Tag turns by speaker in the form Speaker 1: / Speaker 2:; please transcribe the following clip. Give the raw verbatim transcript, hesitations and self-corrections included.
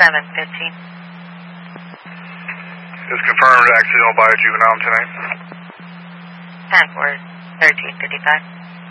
Speaker 1: seven fifteen.
Speaker 2: Is confirmed accidental by a juvenile tonight.
Speaker 1: Time for thirteen fifty-five.